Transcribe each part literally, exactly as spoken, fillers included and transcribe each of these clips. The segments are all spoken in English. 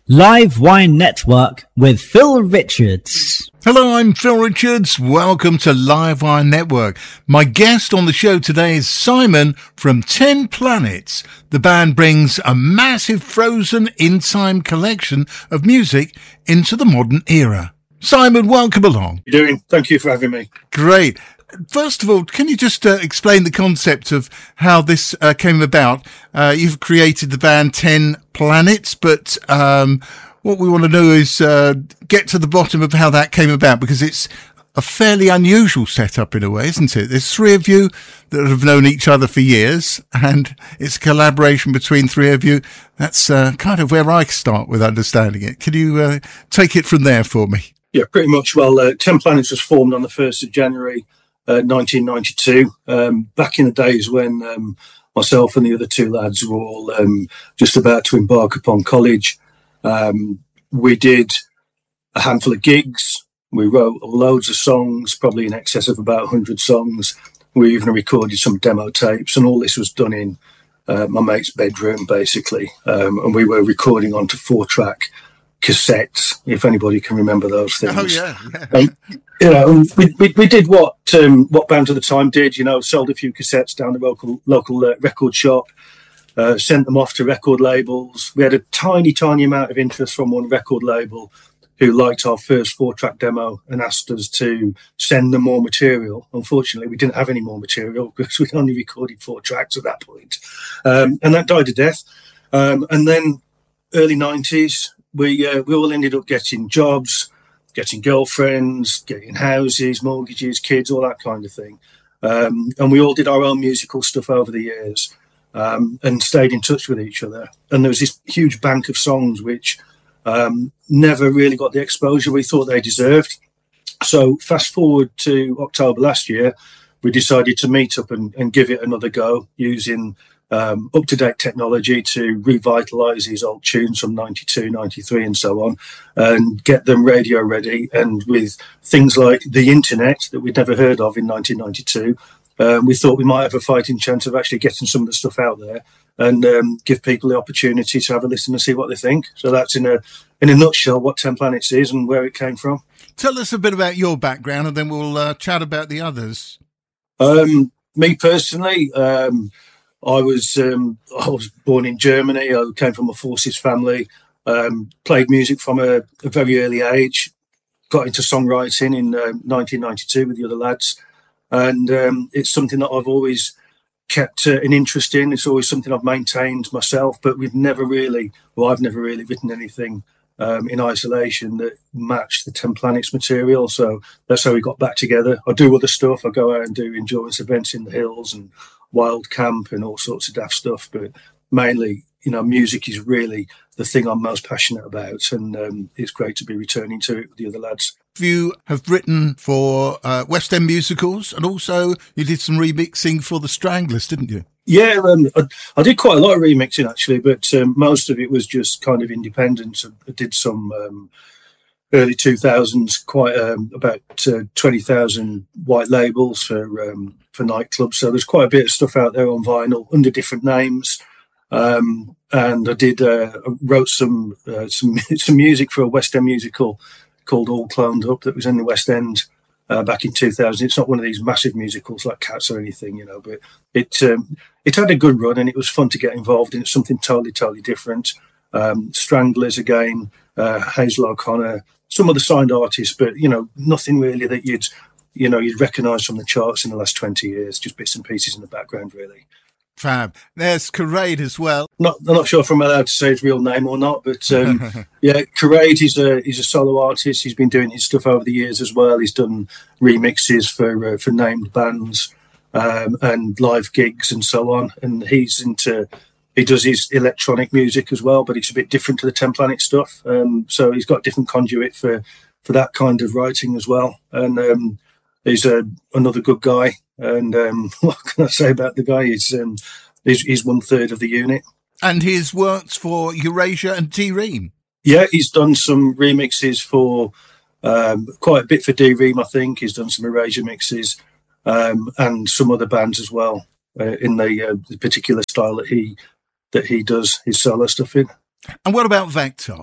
Live Wine Network with Phil Richards. Hello, I'm Phil Richards. Welcome to Live Wine Network. My guest on the show today is Simon from Ten Planets. The band brings a massive frozen in-time collection of music into the modern era. Simon, welcome along. How you doing? Thank you for having me. Great. First of all, can you just uh, explain the concept of how this uh, came about? Uh, you've created the band Ten Planets, but um, what we want to know is uh, get to the bottom of how that came about, because it's a fairly unusual setup in a way, isn't it? There's three of you that have known each other for years, and it's a collaboration between three of you. That's uh, kind of where I start with understanding it. Can you uh, take it from there for me? Yeah, pretty much. Well, uh, Ten Planets was formed on the first of January Uh, nineteen ninety-two, um, back in the days when um, myself and the other two lads were all um, just about to embark upon college. Um, we did a handful of gigs. We wrote loads of songs, probably in excess of about one hundred songs. We even recorded some demo tapes, and all this was done in uh, my mate's bedroom, basically. Um, and we were recording onto four-track cassettes, if anybody can remember those things. Oh, yeah. yeah. Um, you know, we, we we did what um, what bands at the time did. You know, sold a few cassettes down the local local uh, record shop, uh, sent them off to record labels. We had a tiny, tiny amount of interest from one record label who liked our first four-track demo and asked us to send them more material. Unfortunately, we didn't have any more material because we'd only recorded four tracks at that point, um, and that died a death. Um, and then, early nineties, we uh, we all ended up getting jobs, getting girlfriends, getting houses, mortgages, kids, all that kind of thing. Um, and we all did our own musical stuff over the years, um, and stayed in touch with each other. And there was this huge bank of songs which um, never really got the exposure we thought they deserved. So fast forward to October last year, we decided to meet up and, and give it another go using Um, up-to-date technology to revitalise these old tunes from ninety-two, ninety-three and so on, and get them radio ready. And with things like the internet that we'd never heard of in nineteen ninety-two, um, we thought we might have a fighting chance of actually getting some of the stuff out there and um, give people the opportunity to have a listen and see what they think. So that's in a in a nutshell what Ten Planets is and where it came from. Tell us a bit about your background, and then we'll uh, chat about the others. Um, me personally, um, I was um, I was born in Germany. I came from a forces family. Um, played music from a, a very early age. Got into songwriting in uh, nineteen ninety-two with the other lads, and um, it's something that I've always kept uh, an interest in. It's always something I've maintained myself. But we've never really, well, I've never really written anything um, in isolation that matched the Ten Planets material. So that's how we got back together. I do other stuff. I go out and do endurance events in the hills and wild camp and all sorts of daft stuff, but mainly, you know, music is really the thing I'm most passionate about, and um, it's great to be returning to it with the other lads. You have written for uh, West End musicals, and also you did some remixing for the Stranglers, didn't you? Yeah, um, I, I did quite a lot of remixing actually, but um, most of it was just kind of independent. I did some um, early two thousands, quite um, about uh, twenty thousand white labels for um, for nightclubs. So there's quite a bit of stuff out there on vinyl under different names. Um, and I did uh, I wrote some uh, some some music for a West End musical called All Cloned Up that was in the West End uh, back in two thousand. It's not one of these massive musicals like Cats or anything, you know, but it um, it had a good run and it was fun to get involved in. It's something totally, totally different. Um, Stranglers again, uh, Hazel O'Connor, some of the signed artists, but, you know, nothing really that you'd, you know, you'd recognise from the charts in the last twenty years, just bits and pieces in the background, really. Fab. There's Karade as well. Not, I'm not sure if I'm allowed to say his real name or not, but um, yeah, Karade, he's a he's a solo artist. He's been doing his stuff over the years as well. He's done remixes for uh, for named bands um, and live gigs and so on. And he's into he does his electronic music as well, but it's a bit different to the Ten Planet stuff. Um, so he's got different conduit for for that kind of writing as well. And um, he's a, another good guy. And um, what can I say about the guy? He's, um, he's, he's one third of the unit. And he's worked for Eurasia and D-Ream. Yeah, he's done some remixes for um, quite a bit for D-Ream, I think. He's done some Eurasia mixes um, and some other bands as well uh, in the, uh, the particular style that he that he does his solo stuff in. And what about Vector?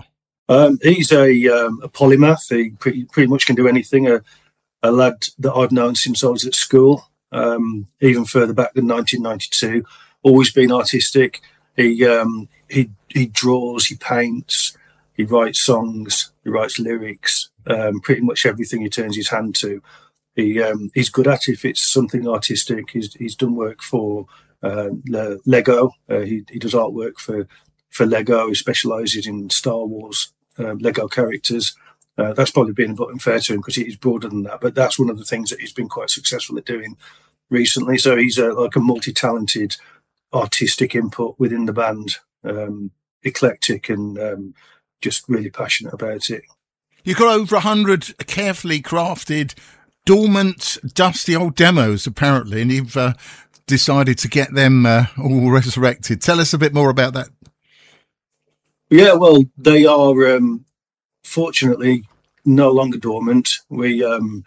Um, he's a, um, a polymath. He pretty, pretty much can do anything. A, a lad that I've known since I was at school, um, even further back than nineteen ninety-two. Always been artistic. He um, he he draws, he paints, he writes songs, he writes lyrics. Um, pretty much everything he turns his hand to, he um, he's good at. If it's something artistic, he's he's done work for uh, Lego. Uh, he he does artwork for for Lego. He specialises in Star Wars uh, Lego characters. Uh, that's probably been unfair to him because he's broader than that. But that's one of the things that he's been quite successful at doing recently. So he's a, like a multi-talented artistic input within the band, um, eclectic and um, just really passionate about it. You've got over a hundred carefully crafted, dormant, dusty old demos, apparently, and you've uh, decided to get them uh, all resurrected. Tell us a bit more about that. Yeah, well, they are um, fortunately no longer dormant. We, um,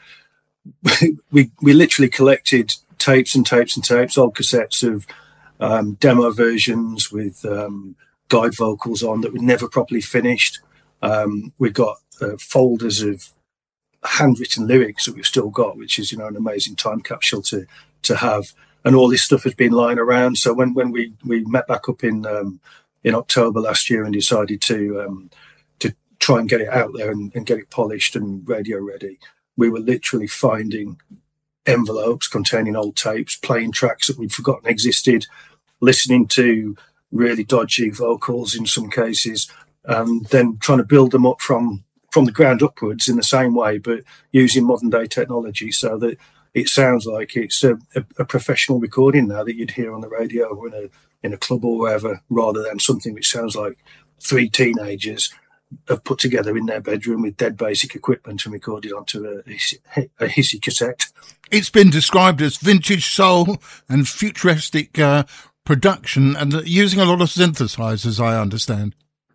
we we literally collected tapes and tapes and tapes, old cassettes of um, demo versions with um, guide vocals on that were never properly finished. Um, we got uh, folders of handwritten lyrics that we've still got, which is, you know, an amazing time capsule to to have. And all this stuff has been lying around. So when, when we, we met back up in um, in October last year and decided to um, to try and get it out there and, and get it polished and radio ready, we were literally finding envelopes containing old tapes, playing tracks that we'd forgotten existed, listening to really dodgy vocals in some cases, and then trying to build them up from from the ground upwards in the same way, but using modern day technology so that it sounds like it's a, a, a professional recording now that you'd hear on the radio or in a in a club or wherever, rather than something which sounds like three teenagers have put together in their bedroom with dead basic equipment and recorded onto a, a hissy cassette. It's been described as vintage soul and futuristic uh, production, and uh, using a lot of synthesizers, I understand.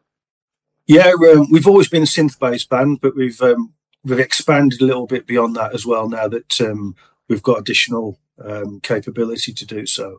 Yeah, um, we've always been a synth-based band, but we've um, we've expanded a little bit beyond that as well now that um, we've got additional um, capability to do so.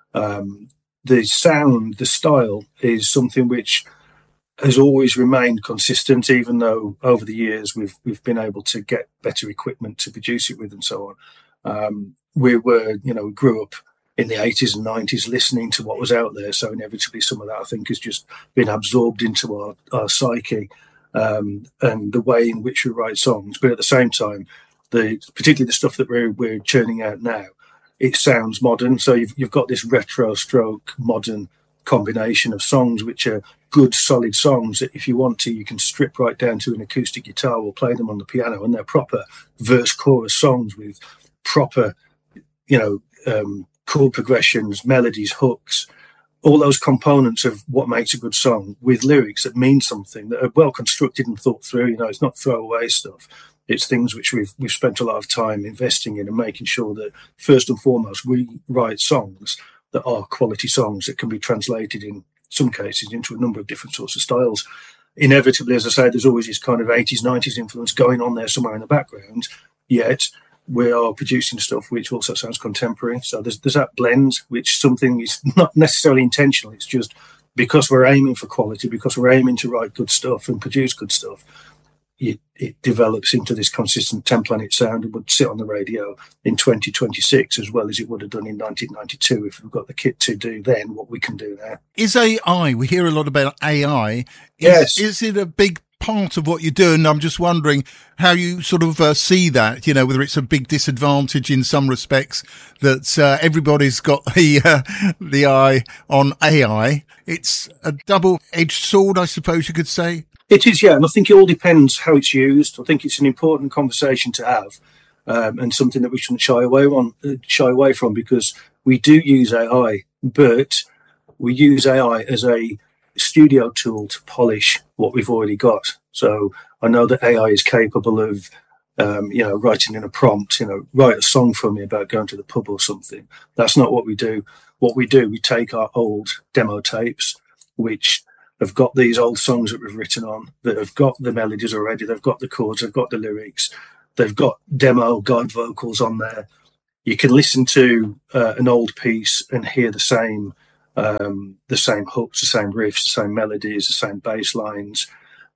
Um, the sound, the style is something which has always remained consistent, even though over the years we've we've been able to get better equipment to produce it with and so on. Um, we were, you know, we grew up in the eighties and nineties listening to what was out there, so inevitably some of that I think has just been absorbed into our, our psyche um, and the way in which we write songs. But at the same time, the particularly the stuff that we're we're churning out now, it sounds modern. So you've you've got this retro stroke modern combination of songs which are good solid songs that if you want to you can strip right down to an acoustic guitar or play them on the piano, and they're proper verse chorus songs with proper, you know, um, chord progressions, melodies, hooks, all those components of what makes a good song, with lyrics that mean something, that are well constructed and thought through. You know, it's not throwaway stuff. It's things which we've we've spent a lot of time investing in and making sure that first and foremost we write songs that are quality songs that can be translated in some cases into a number of different sorts of styles. Inevitably, as I say, there's always this kind of eighties, nineties influence going on there somewhere in the background, yet we are producing stuff which also sounds contemporary. So there's there's that blend, which something is not necessarily intentional. It's just because we're aiming for quality, because we're aiming to write good stuff and produce good stuff, it, it develops into this consistent ten planet sound and would sit on the radio in twenty twenty-six as well as it would have done in nineteen ninety-two if we've got the kit to do then what we can do now. Is A I, we hear a lot about A I. Is, yes. Is it a big part of what you do? And I'm just wondering how you sort of uh, see that, you know, whether it's a big disadvantage in some respects that uh, everybody's got the, uh, the eye on A I. It's a double-edged sword, I suppose you could say. It is, yeah, and I think it all depends how it's used. I think it's an important conversation to have, um, and something that we shouldn't shy away on, uh, shy away from, because we do use A I, but we use A I as a studio tool to polish what we've already got. So I know that A I is capable of, um, you know, writing in a prompt, you know, write a song for me about going to the pub or something. That's not what we do. What we do, we take our old demo tapes, which have got these old songs that we've written on, that have got the melodies already, they've got the chords, they've got the lyrics, they've got demo guide vocals on there. You can listen to uh, an old piece and hear the same um, the same hooks, the same riffs, the same melodies, the same bass lines,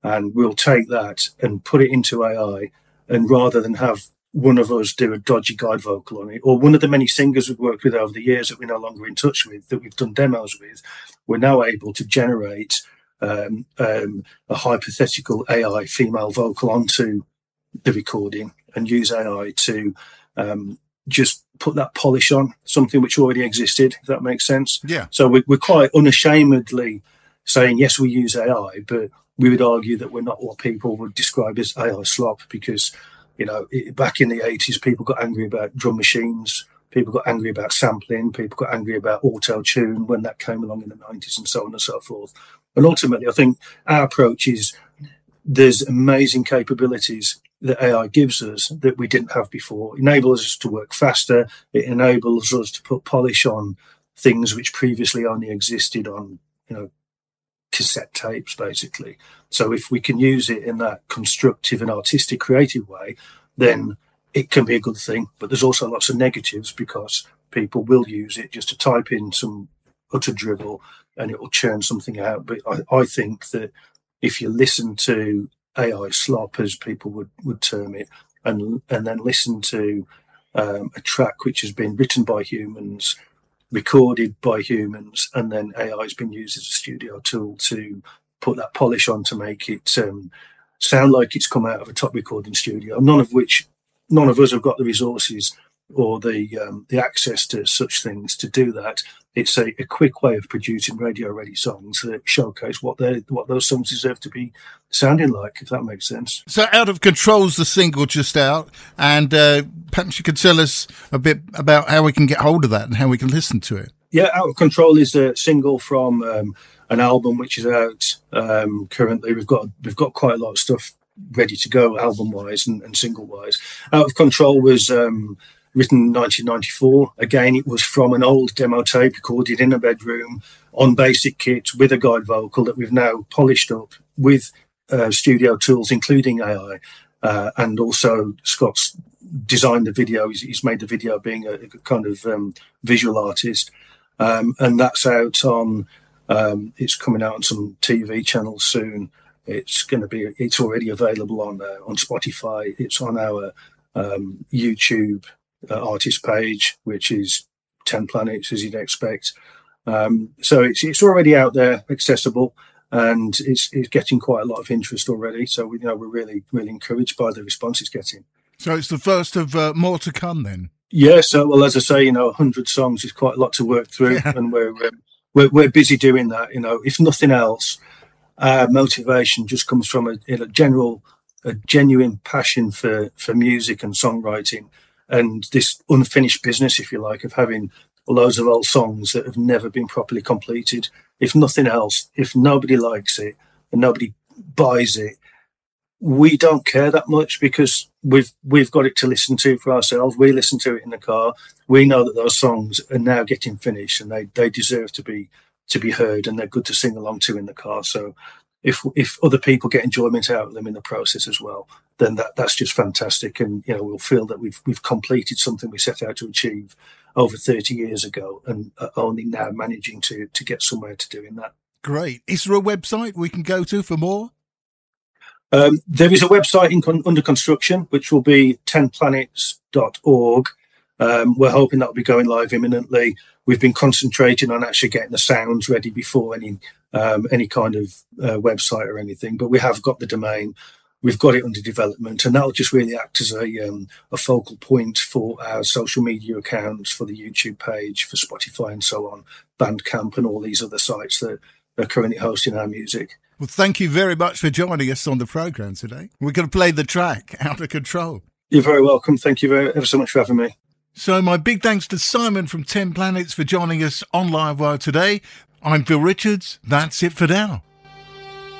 and we'll take that and put it into A I, and rather than have one of us do a dodgy guide vocal on it, or one of the many singers we've worked with over the years that we're no longer in touch with, that we've done demos with, we're now able to generate um, um, a hypothetical A I female vocal onto the recording and use A I to um, just put that polish on something which already existed, if that makes sense. Yeah. So we, we're quite unashamedly saying, yes, we use A I, but we would argue that we're not what people would describe as A I slop, because, you know, it, back in the eighties, people got angry about drum machines, people got angry about sampling, people got angry about auto-tune when that came along in the nineties, and so on and so forth. And ultimately, I think our approach is there's amazing capabilities that A I gives us that we didn't have before. It enables us to work faster. It enables us to put polish on things which previously only existed on, you know, cassette tapes, basically. So if we can use it in that constructive and artistic, creative way, then it can be a good thing. But there's also lots of negatives, because people will use it just to type in some utter drivel and it will churn something out. But I, I think that if you listen to A I slop, as people would, would term it, and and then listen to um, a track which has been written by humans, recorded by humans, and then A I has been used as a studio tool to put that polish on to make it um, sound like it's come out of a top recording studio, none of which, none of us have got the resources or the um, the access to such things to do that. It's a, a quick way of producing radio-ready songs that showcase what they what those songs deserve to be sounding like, if that makes sense. So Out of Control's the single just out, and uh, perhaps you could tell us a bit about how we can get hold of that and how we can listen to it. Yeah, Out of Control is a single from um, an album which is out um, currently. We've got we've got quite a lot of stuff ready to go, album-wise and, and single-wise. Out of Control was Um, written in nineteen ninety-four. Again, it was from an old demo tape recorded in a bedroom on basic kit with a guide vocal that we've now polished up with uh, studio tools, including A I. Uh, and also Scott's designed the video. He's, he's made the video, being a, a kind of um, visual artist. Um, and that's out on, um, it's coming out on some T V channels soon. It's going to be, it's already available on uh, on Spotify. It's on our um, YouTube Uh, artist page, which is ten Planets, as you'd expect. Um, so it's it's already out there, accessible, and it's it's getting quite a lot of interest already. So we, you know, we're really really encouraged by the response it's getting. So it's the first of uh, more to come, then. Yeah. So well, as I say, you know, one hundred songs is quite a lot to work through, yeah. and we're, um, we're we're busy doing that. You know, if nothing else, our motivation just comes from a, a general, a genuine passion for for music and songwriting. And this unfinished business, if you like, of having loads of old songs that have never been properly completed. If nothing else, if nobody likes it and nobody buys it, we don't care that much, because we've we've got it to listen to for ourselves. We listen to it in the car. We know that those songs are now getting finished, and they, they deserve to be to be heard, and they're good to sing along to in the car. So if if other people get enjoyment out of them in the process as well, then that, that's just fantastic. And, you know, we'll feel that we've we've completed something we set out to achieve over thirty years ago, and are only now managing to to get somewhere to doing that. Great. Is there a website we can go to for more? Um, there is a website in con- under construction, which will be ten planets dot org. Um, we're hoping that will be going live imminently. We've been concentrating on actually getting the sounds ready before any um, any kind of uh, website or anything, but we have got the domain. We've got it under development, and that'll just really act as a um, a focal point for our social media accounts, for the YouTube page, for Spotify and so on, Bandcamp and all these other sites that are currently hosting our music. Well, thank you very much for joining us on the programme today. We're going to play the track, Out of Control. You're very welcome. Thank you very, ever so much for having me. So my big thanks to Simon from ten Planets for joining us on Livewire today. I'm Phil Richards. That's it for now.